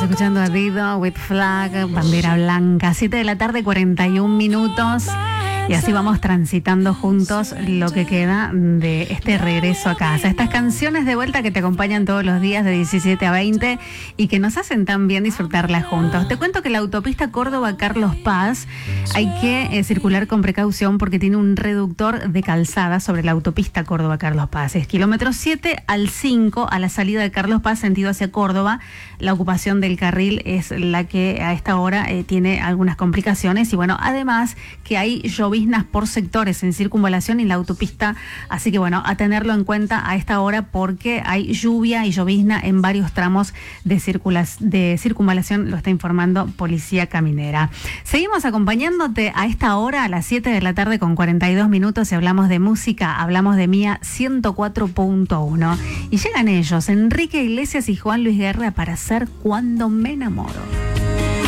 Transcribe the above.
escuchando a Dido, With Flag, bandera blanca, 7 de la tarde, 41 minutos. Y así vamos transitando juntos lo que queda de este regreso a casa. Estas canciones de vuelta que te acompañan todos los días de 17 a 20 y que nos hacen tan bien disfrutarlas juntos. Te cuento que la autopista Córdoba-Carlos Paz hay que circular con precaución porque tiene un reductor de calzada sobre la autopista Córdoba-Carlos Paz. Es kilómetro 7 al 5 a la salida de Carlos Paz, sentido hacia Córdoba. La ocupación del carril es la que a esta hora tiene algunas complicaciones. Y bueno, además que hay lloviznas por sectores en circunvalación y la autopista, así que bueno, a tenerlo en cuenta a esta hora porque hay lluvia y llovizna en varios tramos de circunvalación, lo está informando Policía Caminera. Seguimos acompañándote a esta hora, a las 7 de la tarde con 42 minutos, y hablamos de música, hablamos de Mía 104.1. Y llegan ellos, Enrique Iglesias y Juan Luis Guerra, para Ser Cuando Me Enamoro.